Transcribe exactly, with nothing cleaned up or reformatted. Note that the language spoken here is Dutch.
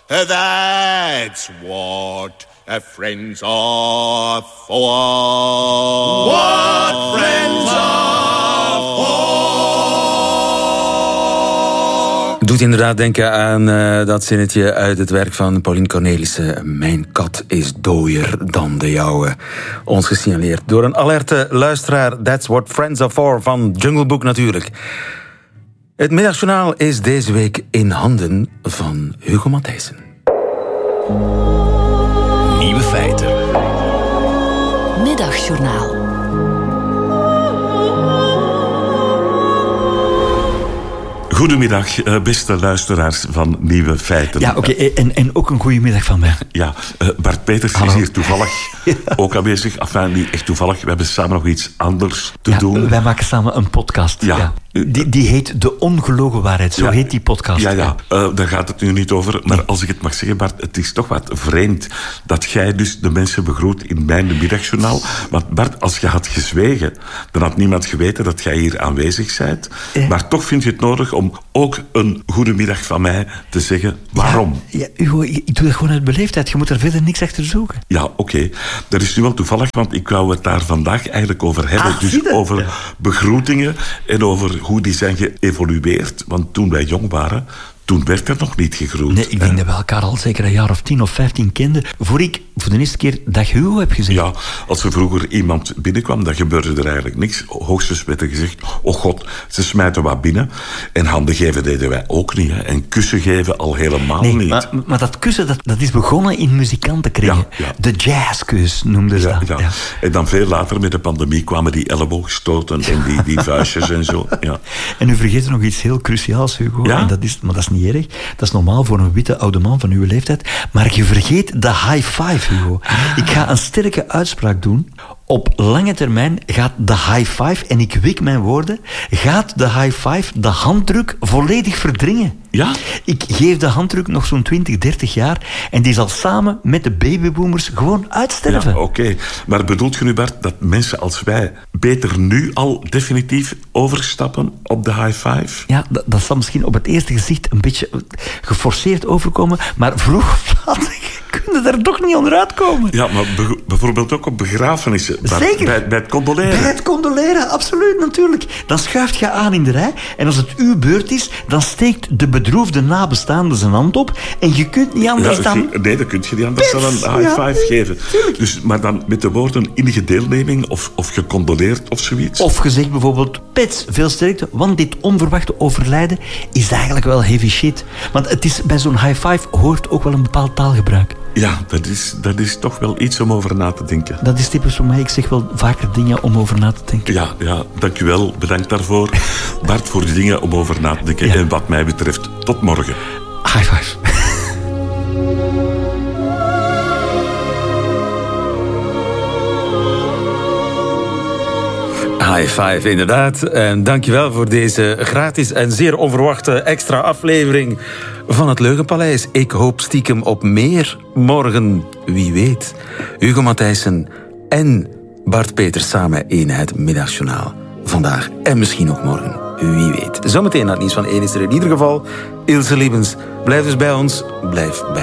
That's what friends are for. What friends are for. Doet inderdaad denken aan uh, dat zinnetje uit het werk van Pauline Cornelissen. Mijn kat is dooier dan de jouwe. Ons gesignaleerd door een alerte luisteraar. That's what friends are for, van Jungle Book natuurlijk. Het Middagjournaal is deze week in handen van Hugo Matthijssen. Nieuwe feiten. Middagjournaal. Goedemiddag, beste luisteraars van Nieuwe Feiten. Ja, oké, okay, en, en ook een goedemiddag van mij. Ja, Bart Peters Hallo. Is hier toevallig ja. ook aanwezig. Enfin, niet echt toevallig, we hebben samen nog iets anders te ja, doen. Wij maken samen een podcast. Ja. Ja. Die, die heet De Ongelogen Waarheid, zo ja, heet die podcast. Ja, ja, uh, daar gaat het nu niet over. Maar als ik het mag zeggen, Bart, het is toch wat vreemd dat jij dus de mensen begroet in mijn Middagjournaal. Want Bart, als je had gezwegen, dan had niemand geweten dat jij hier aanwezig bent. Eh. Maar toch vind je het nodig om ook een goedemiddag van mij te zeggen. Waarom? Ja, ja, Hugo, ik doe dat gewoon uit beleefdheid. Je moet er verder niks achter zoeken. Ja, oké. Okay. Dat is nu wel toevallig, want ik wou het daar vandaag eigenlijk over hebben. Ah, dus over ja. begroetingen en over hoe die zijn geëvolueerd. Want toen wij jong waren, toen werd er nog niet gegroet. Nee, ik denk dat we elkaar al zeker een jaar of tien of vijftien kenden, voor ik voor de eerste keer dag Hugo heb gezegd. Ja, als er vroeger iemand binnenkwam, dan gebeurde er eigenlijk niks. Hoogstens werd er gezegd, oh god, ze smijten wat binnen. En handen geven deden wij ook niet. Hè. En kussen geven al helemaal nee, niet. Maar, maar dat kussen, dat, dat is begonnen in muzikantenkringen. Ja, ja. De jazzkus noemden ze ja, dat. Ja. Ja. En dan veel later met de pandemie kwamen die elleboogstoten en die, die vuistjes en zo. Ja. En u vergeet nog iets heel cruciaals, Hugo. Ja? En dat is, maar dat is niet erg. Dat is normaal voor een witte oude man van uw leeftijd. Maar je vergeet de high five, Hugo. Ah. Ik ga een sterke uitspraak doen. Op lange termijn gaat de high five, en ik wik mijn woorden, gaat de high five de handdruk volledig verdringen. Ja? Ik geef de handdruk nog zo'n twintig, dertig jaar en die zal samen met de babyboomers gewoon uitsterven. Ja, oké. Okay. Maar bedoelt je nu, Bart, dat mensen als wij beter nu al definitief overstappen op de high five? Ja, dat, dat zal misschien op het eerste gezicht een beetje geforceerd overkomen, maar vroeg of laat kunnen er toch niet onderuit komen. Ja, maar be- bijvoorbeeld ook op begrafenissen. Zeker. Bij, bij het condoleren. Bij het condoleren, absoluut, natuurlijk. Dan schuift je aan in de rij en als het uw beurt is, dan steekt de bedroefde nabestaande zijn hand op en je kunt niet anders ja, dan... Nee, dan kun je niet anders Pits, dan een high five ja, geven. Dus, maar dan met de woorden innige deelneming of, of gecondoleerd of zoiets. Of gezegd bijvoorbeeld, Pets, veel sterkte, want dit onverwachte overlijden is eigenlijk wel heavy shit. Want het is, bij zo'n high five hoort ook wel een bepaald taalgebruik. Ja, dat is, dat is toch wel iets om over na te denken. Dat is typisch voor mij. Ik zeg wel vaker dingen om over na te denken. Ja, ja, dank u wel. Bedankt daarvoor. Bart, voor de dingen om over na te denken. Ja. En wat mij betreft, tot morgen. High five. High five, inderdaad. En dankjewel voor deze gratis en zeer onverwachte extra aflevering van het Leugenpaleis. Ik hoop stiekem op meer morgen, wie weet. Hugo Matthijssen en Bart Peters samen in het Middagjournaal. Vandaag en misschien ook morgen, wie weet. Zometeen naar het nieuws van één is er in ieder geval Ilse Liebens. Blijf dus bij ons, blijf bij